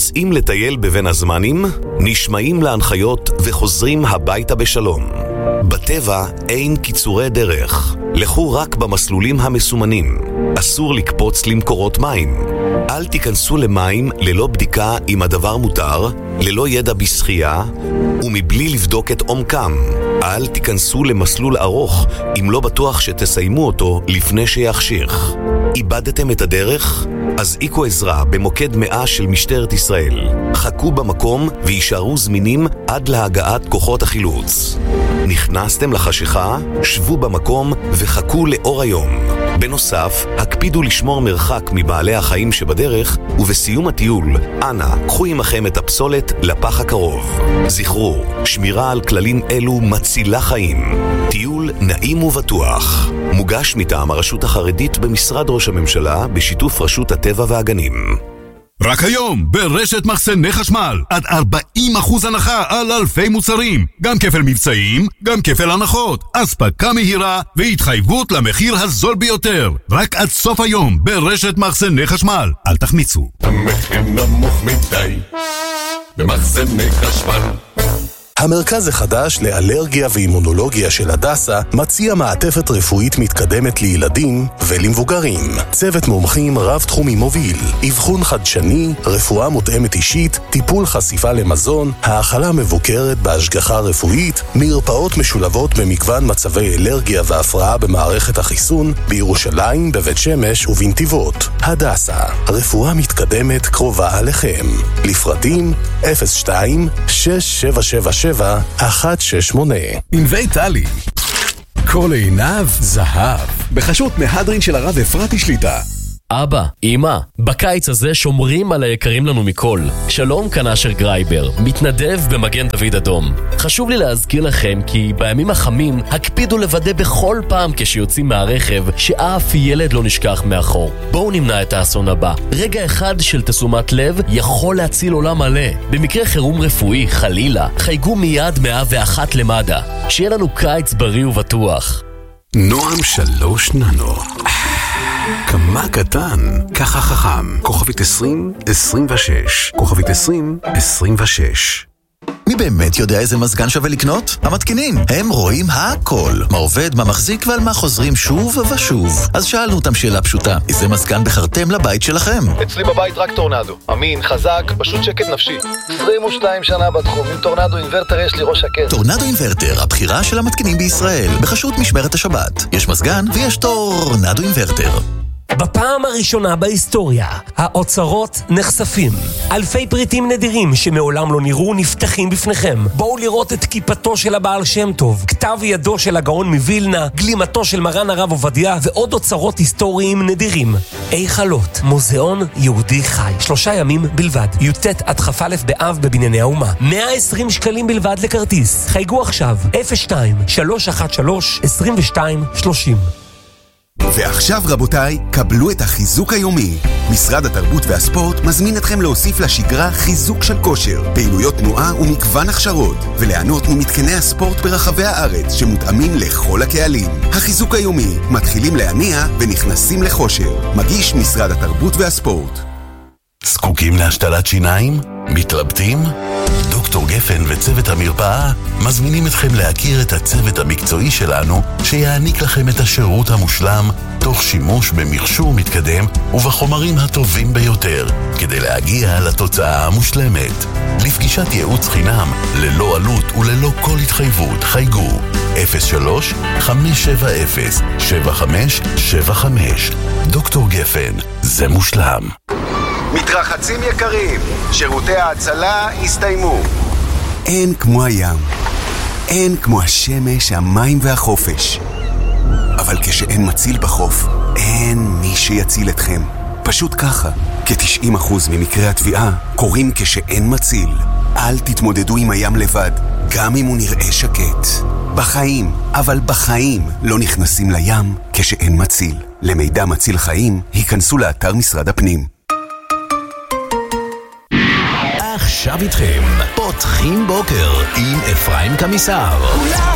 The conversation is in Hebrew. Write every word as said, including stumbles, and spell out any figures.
יוצאים לטייל בבין הזמנים, נשמעים להנחיות וחוזרים הביתה בשלום. בטבע אין קיצורי דרך. לכו רק במסלולים המסומנים. אסור לקפוץ למקורות מים. אל תיכנסו למים ללא בדיקה אם הדבר מותר, ללא ידע בשחייה, ומבלי לבדוק את עומקם. אל תיכנסו למסלול ארוך אם לא בטוח שתסיימו אותו לפני שיחשיך. איבדתם את הדרך? אז איקו עזרה במוקד מאה של משטרת ישראל. חכו במקום וישארו זמינים עד להגעת כוחות החילוץ. נכנסתם לחשיכה? שבו במקום וחכו לאור היום. בנוסף, הקפידו לשמור מרחק מבעלי החיים שבדרך, ובסיום הטיול, אנא, קחו עמכם את הפסולת לפח הקרוב. זכרו, שמירה על כללים אלו מצילה חיים. טיול נעים ובטוח. מוגש מטעם הרשות החרדית במשרד ראש הממשלה בשיתוף רשות הטבע והגנים. רק היום, ברשת מחסני חשמל, עד ארבעים אחוז הנחה על אלפי מוצרים. גם כפל מבצעים, גם כפל הנחות. אספקה מהירה והתחייבות למחיר הזול ביותר. רק עד סוף היום, ברשת מחסני חשמל. אל תחמיצו. המחיר נמוך מדי, במחסני חשמל. המרכז החדש לאלרגיה ואימונולוגיה של הדסה מציע מעטפת רפואית מתקדמת לילדים ולמבוגרים. צוות מומחים רב-תחומי מוביל, אבחון חדשני, רפואה מותאמת אישית, טיפול חשיפה למזון, האכלה מבוקרת בהשגחה רפואית, מרפאות משולבות במגוון מצבי אלרגיה והפרעה במערכת החיסון, בירושלים, בבית שמש ובנתיבות. הדסה, רפואה מתקדמת קרובה עליכם. לפרטים אפס שתיים שש שבע שבע שבע אחת שש שמונה. ענבי טלי, כל עיניו זהב, בחשות מהדרין של הרב אפרתי שליטה. אבא, אמא, בקיץ הזה שומרים על היקרים לנו מכל. שלום, כאן אשר גרייבר, מתנדב במגן דוד אדום. חשוב לי להזכיר לכם כי בימים החמים הקפידו לוודא בכל פעם כשיוצאים מהרכב שאף ילד לא נשכח מאחור. בואו נמנע את האסון הבא. רגע אחד של תשומת לב יכול להציל עולם מלא. במקרה חירום רפואי, חלילה, חייגו מיד מאה ואחת למד"א. שיהיה לנו קיץ בריא ובטוח. נועם שלוש ננו. כמה קטן, ככה חכם. כוכבית עשרים עשרים ושש. כוכבית עשרים עשרים ושש. מי באמת יודע איזה מזגן שווה לקנות? המתקינים. הם רואים הכל. מה עובד, מה מחזיק ועל מה חוזרים שוב ושוב. אז שאלנו אותם שאלה פשוטה. איזה מזגן בחרתם לבית שלכם? אצלי בבית רק טורנדו. אמין, חזק, פשוט שקט נפשי. עשרים ושתיים שנה בתחום. עם טורנדו אינברטר יש לי ראש שקט. טורנדו אינברטר, הבחירה של המתקינים בישראל. בחשות משמרת השבת. יש מזגן ויש טורנדו אינברטר. בפעם הראשונה בהיסטוריה, האוצרות נחשפים. אלפי פריטים נדירים שמעולם לא נראו נפתחים בפניכם. בואו לראות את כיפתו של הבעל שם טוב, כתב ידו של הגאון מבילנה, גלימתו של מרן הרב עובדיה ועוד אוצרות היסטוריים נדירים. איכלות, מוזיאון יהודי חי. שלושה ימים בלבד. י"ט עד כ"א באב בבנייני האומה. מאה ועשרים שקלים בלבד לכרטיס. חייגו עכשיו אפס שתיים שלוש אחת שלוש עשרים ושתיים שלושים. ועכשיו רבותיי, קבלו את החיזוק היומי. משרד התרבות והספורט מזמין אתכם להוסיף לשגרה חיזוק של כושר, פעילויות תנועה ומגוון הכשרות, וליהנות ממתקני הספורט ברחבי הארץ שמותאמים לכל הקהלים. החיזוק היומי, מתחילים להניע ונכנסים לחושר. מגיש משרד התרבות והספורט. זקוקים להשתלת שיניים? מתלבטים? דוקטור גפן וצוות המרפאה מזמינים אתכם להכיר את הצוות המקצועי שלנו שיעניק לכם את השירות המושלם תוך שימוש במכשור מתקדם ובחומרים הטובים ביותר כדי להגיע לתוצאה המושלמת. לפגישת ייעוץ חינם ללא עלות וללא כל התחייבות חייגו אפס שלוש חמש שבע אפס שבע חמש שבע חמש. דוקטור גפן, זה מושלם. מתרחצים יקרים, שירותי ההצלה הסתיימו. אין כמו הים, אין כמו השמש, המים והחופש. אבל כשאין מציל בחוף, אין מי שיציל אתכם. פשוט ככה, כ-תשעים אחוז ממקרי התביעה קורים כשאין מציל. אל תתמודדו עם הים לבד, גם אם הוא נראה שקט. בחיים, אבל בחיים לא נכנסים לים כשאין מציל. למידע מציל חיים, היכנסו לאתר משרד הפנים. עכשיו איתכם, פותחים בוקר עם אפרים קמיסר.